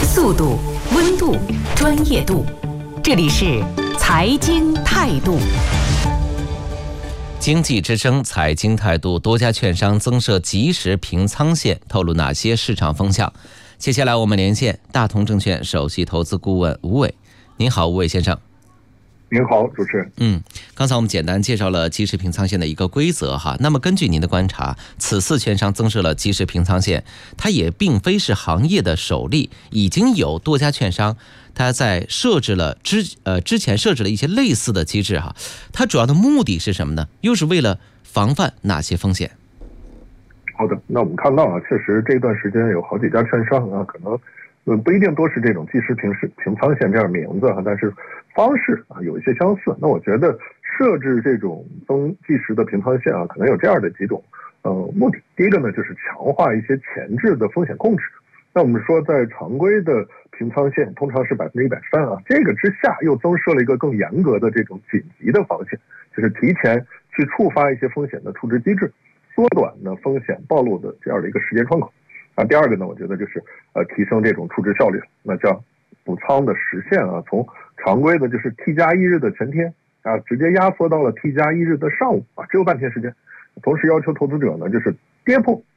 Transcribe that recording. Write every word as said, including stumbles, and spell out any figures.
速度、温度、专业度，这里是财经态度。 经济之声财经态度，多家券商增设即时平仓线，透露哪些市场风向？接下来我们连线大同证券首席投资顾问吴伟。您好，吴伟先生。 您好，主持人。 嗯，刚才我们简单介绍了即时平仓线的一个规则哈。那么根据您的观察，此次券商增设了即时平仓线，它也并非是行业的首例，已经有多家券商它在设置了之呃之前设置了一些类似的机制哈。它主要的目的是什么呢？又是为了防范哪些风险？ 好的，那我们看到啊，确实这段时间有好几家券商啊，可能呃不一定都是这种即时平时平仓线这样的名字啊，但是方式啊有一些相似。那我觉得设置这种增即时的平仓线啊，可能有这样的几种呃目的。第一个呢，就是强化一些前置的风险控制。那我们说，在常规的平仓线通常是百分之一百三啊，这个之下又增设了一个更严格的这种紧急的防线，就是提前去触发一些风险的处置机制，缩短呢风险暴露的这样的一个时间窗口。啊，第二个呢，我觉得就是呃提升这种处置效率，那叫补仓的时限啊，从常规的就是 T 加一日的全天啊，直接压缩到了 T 加一日的上午啊，只有半天时间。同时要求投资者呢，就是跌破